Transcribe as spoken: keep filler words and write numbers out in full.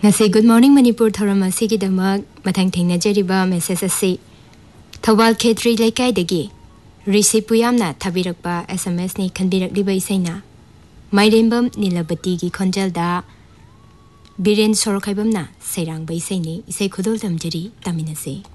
Ngasi Good Morning Manipur Thorama Sigi Damak Matang Thingna Jeriba Message Asi Thawal Khetri Laikai Dagi Risi Puyamna Thabirakpa S M S ni Khanbirak Liba Isaina Mairembam Nilabati gi Khonjalda Biren Sorokhaibamna Sairang Ba Isaini Isai Khudol Tamjari Taminase